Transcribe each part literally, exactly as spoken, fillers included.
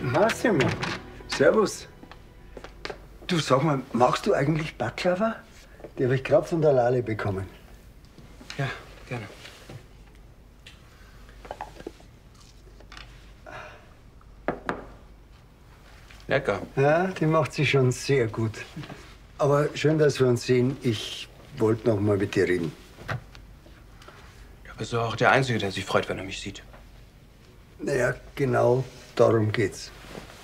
Massimo, servus. Du, sag mal, magst du eigentlich Baklava? Die habe ich gerade von der Lale bekommen. Ja, gerne. Lecker. Ja, die macht sie schon sehr gut. Aber schön, dass wir uns sehen. Ich wollte noch mal mit dir reden. Ja, bist du auch der Einzige, der sich freut, wenn er mich sieht. Naja, genau darum geht's.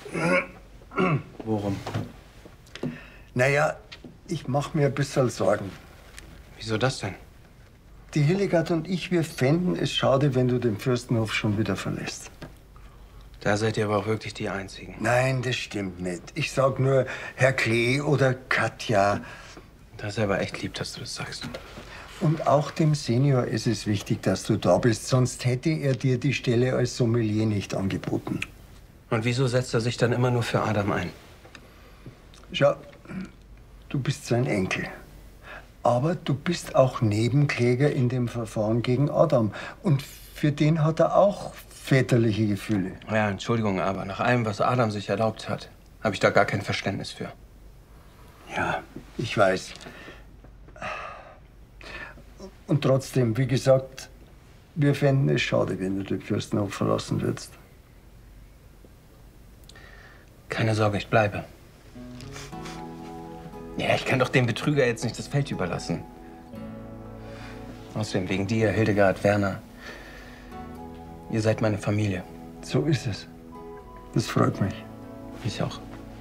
Worum? Naja, ich mache mir ein bisschen Sorgen. Wieso das denn? Die Hildegard und ich, wir fänden es schade, wenn du den Fürstenhof schon wieder verlässt. Da seid ihr aber auch wirklich die Einzigen. Nein, das stimmt nicht. Ich sag nur Herr Klee oder Katja. Das ist aber echt lieb, dass du das sagst. Und auch dem Senior ist es wichtig, dass du da bist. Sonst hätte er dir die Stelle als Sommelier nicht angeboten. Und wieso setzt er sich dann immer nur für Adam ein? Schau, du bist sein Enkel. Aber du bist auch Nebenkläger in dem Verfahren gegen Adam. Und für den hat er auch väterliche Gefühle. Ja, Entschuldigung, aber nach allem, was Adam sich erlaubt hat, habe ich da gar kein Verständnis für. Ja, ich weiß. Und trotzdem, wie gesagt, wir fänden es schade, wenn du den Fürstenhof verlassen würdest. Keine Sorge, ich bleibe. Ja, ich kann doch dem Betrüger jetzt nicht das Feld überlassen. Außerdem wegen dir, Hildegard, Werner. Ihr seid meine Familie. So ist es. Das freut mich. Ich auch.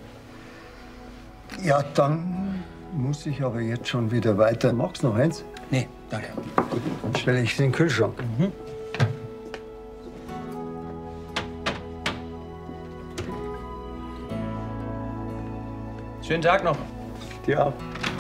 Ja, dann muss ich aber jetzt schon wieder weiter. Magst du noch eins? Nee, danke. Gut, dann stelle ich es in den Kühlschrank. Mhm. Schönen Tag noch. Dir auch.